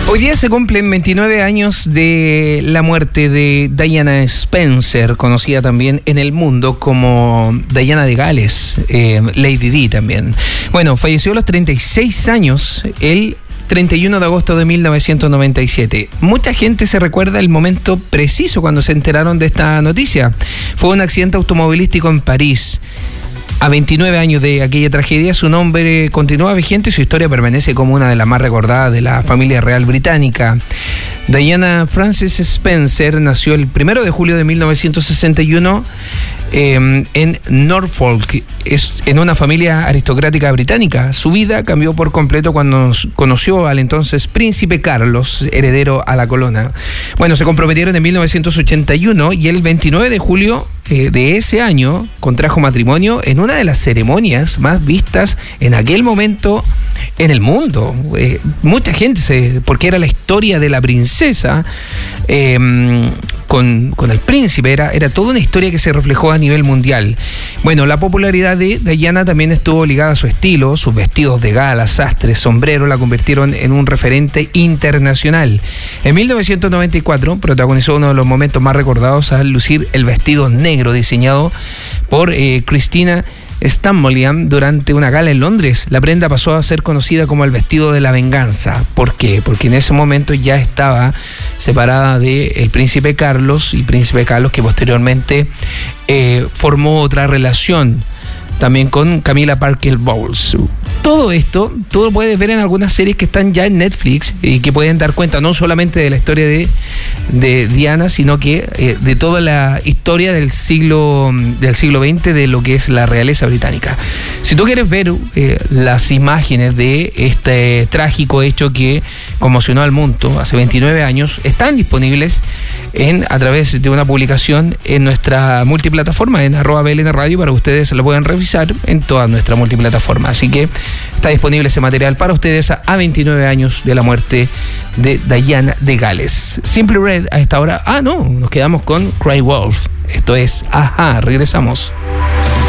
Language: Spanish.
Hoy día se cumplen 29 años de la muerte de Diana Spencer, conocida también en el mundo como Diana de Gales, Lady Di también. Bueno, falleció a los 36 años, el 31 de agosto de 1997. Mucha gente se recuerda el momento preciso cuando se enteraron de esta noticia. Fue un accidente automovilístico en París. A 29 años de aquella tragedia, su nombre continúa vigente y su historia permanece como una de las más recordadas de la familia real británica. Diana Frances Spencer nació el 1 de julio de 1961 en Norfolk, en una familia aristocrática británica. Su vida cambió por completo cuando conoció al entonces príncipe Carlos, heredero a la corona. Bueno, se comprometieron en 1981 y el 29 de julio de ese año contrajo matrimonio en una de las ceremonias más vistas en aquel momento en el mundo. Mucha gente, porque era la historia de la princesa con el príncipe, era toda una historia que se reflejó a nivel mundial. Bueno, la popularidad de Diana también estuvo ligada a su estilo. Sus vestidos de gala, sastres, sombrero la convirtieron en un referente internacional. En 1994 protagonizó uno de los momentos más recordados al lucir el vestido negro diseñado por Christina Stanmolian durante una gala en Londres. La prenda pasó a ser conocida como el vestido de la venganza. ¿Por qué? Porque en ese momento ya estaba separada del príncipe Carlos, y príncipe Carlos que posteriormente formó otra relación también con Camilla Parker Bowles. Todo esto, tú lo puedes ver en algunas series que están ya en Netflix y que pueden dar cuenta no solamente de la historia de Diana, sino que de toda la historia del siglo XX de lo que es la realeza británica. Si tú quieres ver las imágenes de este trágico hecho que conmocionó al mundo hace 29 años, están disponibles a través de una publicación en nuestra multiplataforma, en @BLN Radio, para que ustedes lo puedan revisar en toda nuestra multiplataforma. Así que está disponible ese material para ustedes a 29 años de la muerte de Diana de Gales. Simply Red a esta hora. Nos quedamos con Cry Wolf. Esto es Ajá, regresamos.